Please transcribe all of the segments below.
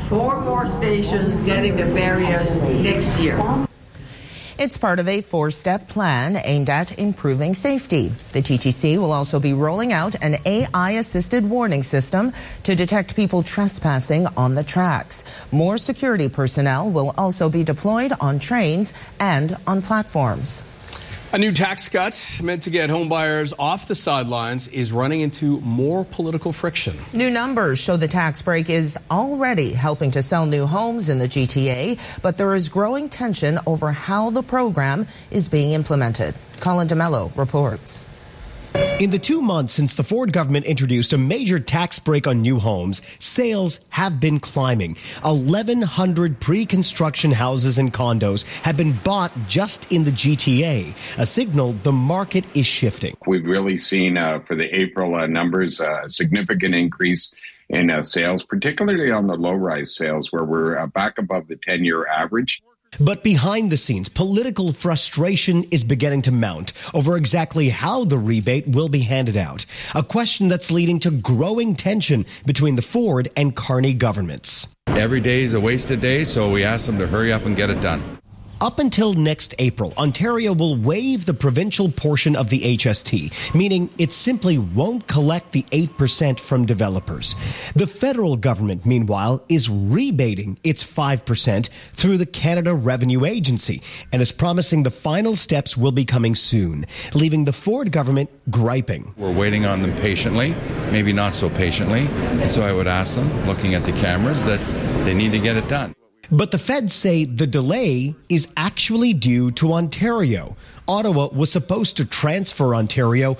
4 more stations getting the barriers next year. It's part of a 4-step plan aimed at improving safety. The TTC will also be rolling out an AI-assisted warning system to detect people trespassing on the tracks. More security personnel will also be deployed on trains and on platforms. A new tax cut meant to get homebuyers off the sidelines is running into more political friction. New numbers show the tax break is already helping to sell new homes in the GTA, but there is growing tension over how the program is being implemented. Colin DeMello reports. In the 2 months since the Ford government introduced a major tax break on new homes, sales have been climbing. 1,100 pre-construction houses and condos have been bought just in the GTA, a signal the market is shifting. We've really seen for the April numbers a significant increase in sales, particularly on the low-rise sales, where we're back above the 10-year average. But behind the scenes, political frustration is beginning to mount over exactly how the rebate will be handed out, a question that's leading to growing tension between the Ford and Carney governments. Every day is a wasted day, so we asked them to hurry up and get it done. Up until next April, Ontario will waive the provincial portion of the HST, meaning it simply won't collect the 8% from developers. The federal government, meanwhile, is rebating its 5% through the Canada Revenue Agency and is promising the final steps will be coming soon, leaving the Ford government griping. We're waiting on them patiently, maybe not so patiently, and so I would ask them, looking at the cameras, that they need to get it done. But the feds say the delay is actually due to Ontario. Ottawa was supposed to transfer Ontario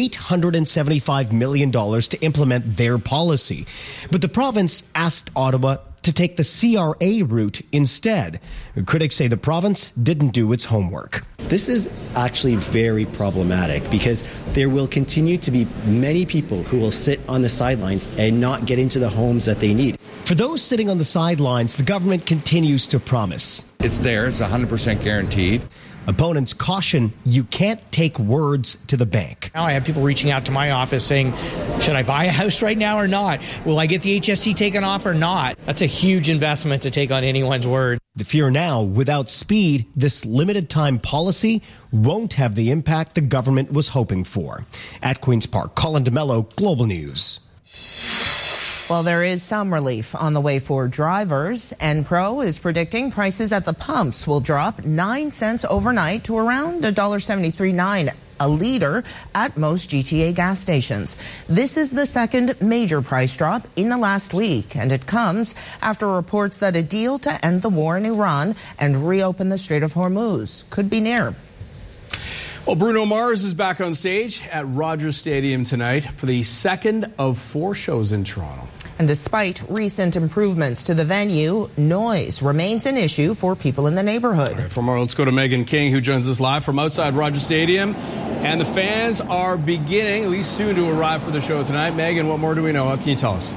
$875 million to implement their policy. But the province asked Ottawa to take the CRA route instead. Critics say the province didn't do its homework. This is actually very problematic because there will continue to be many people who will sit on the sidelines and not get into the homes that they need. For those sitting on the sidelines, the government continues to promise. It's there. It's 100% guaranteed. Opponents caution you can't take words to the bank. Now I have people reaching out to my office saying, should I buy a house right now or not? Will I get the HST taken off or not? That's a huge investment to take on anyone's word. The fear now, without speed, this limited time policy won't have the impact the government was hoping for. At Queen's Park, Colin DeMello, Global News. Well, there is some relief on the way for drivers. Enpro is predicting prices at the pumps will drop 9 cents overnight to around $1.739 a litre at most GTA gas stations. This is the second major price drop in the last week, and it comes after reports that a deal to end the war in Iran and reopen the Strait of Hormuz could be near. Well, Bruno Mars is back on stage at Rogers Stadium tonight for the second of 4 shows in Toronto. And despite recent improvements to the venue, noise remains an issue for people in the neighborhood. All right, for more, let's go to Megan King, who joins us live from outside Rogers Stadium. And the fans are beginning, at least soon, to arrive for the show tonight. Megan, what more do we know? What can you tell us?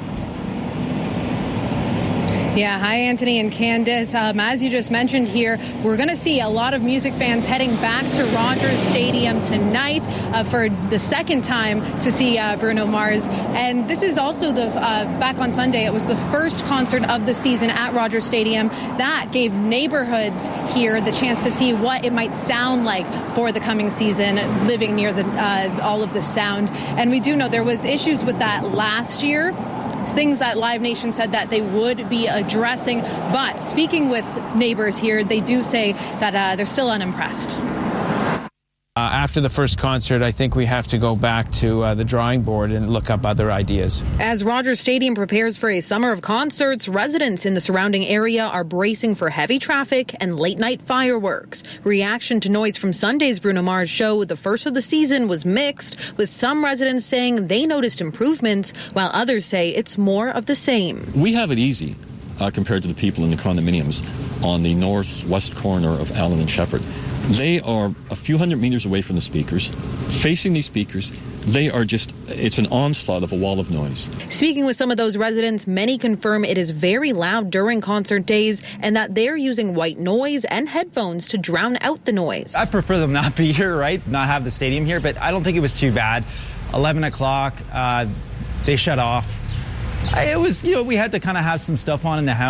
Yeah, hi, Anthony and Candace. As you just mentioned here, we're going to see a lot of music fans heading back to Rogers Stadium tonight for the second time to see Bruno Mars. And this is also the back on Sunday. It was the first concert of the season at Rogers Stadium. That gave neighborhoods here the chance to see what it might sound like for the coming season, living near all of the sound. And we do know there was issues with that last year. Things that Live Nation said that they would be addressing. But speaking with neighbors here, they do say that they're still unimpressed. After the first concert, I think we have to go back to the drawing board and look up other ideas. As Rogers Stadium prepares for a summer of concerts, residents in the surrounding area are bracing for heavy traffic and late-night fireworks. Reaction to noise from Sunday's Bruno Mars show, the first of the season, was mixed, with some residents saying they noticed improvements, while others say it's more of the same. We have it easy compared to the people in the condominiums on the northwest corner of Allen and Shepherd. They are a few hundred meters away from the speakers. Facing these speakers, they are it's an onslaught of a wall of noise. Speaking with some of those residents, many confirm it is very loud during concert days and that they're using white noise and headphones to drown out the noise. I prefer them not be here, right? Not have the stadium here, but I don't think it was too bad. 11 o'clock, they shut off. It was, we had to kind of have some stuff on in the house.